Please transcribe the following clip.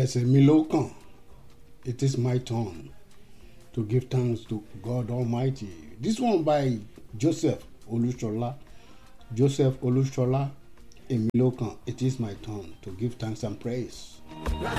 Yes, Milokan. It is my turn to give thanks to God Almighty. This one by Joseph Olushola. Joseph Olushola, Emilokan. It is my turn to give thanks and praise.